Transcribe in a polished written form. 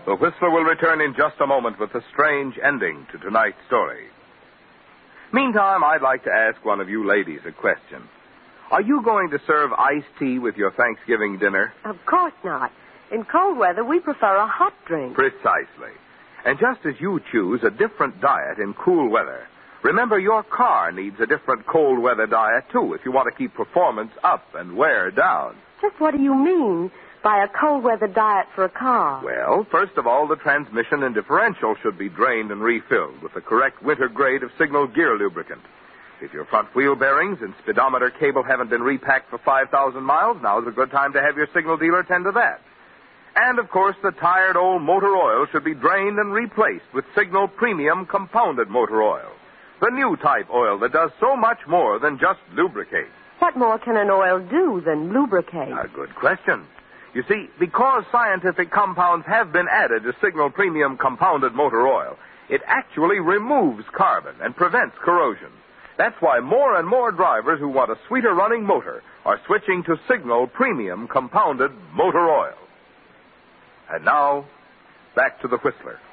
The Whistler will return in just a moment with a strange ending to tonight's story. Meantime, I'd like to ask one of you ladies a question. Are you going to serve iced tea with your Thanksgiving dinner? Of course not. In cold weather, we prefer a hot drink. Precisely. And just as you choose a different diet in cool weather, remember your car needs a different cold weather diet, too, if you want to keep performance up and wear down. Just what do you mean by a cold weather diet for a car? Well, first of all, the transmission and differential should be drained and refilled with the correct winter grade of Signal gear lubricant. If your front wheel bearings and speedometer cable haven't been repacked for 5,000 miles, now's a good time to have your Signal dealer tend to that. And, of course, the tired old motor oil should be drained and replaced with Signal Premium Compounded Motor Oil, the new type oil that does so much more than just lubricate. What more can an oil do than lubricate? A good question. You see, because scientific compounds have been added to Signal Premium Compounded Motor Oil, it actually removes carbon and prevents corrosion. That's why more and more drivers who want a sweeter running motor are switching to Signal Premium Compounded Motor Oil. And now, back to the Whistler.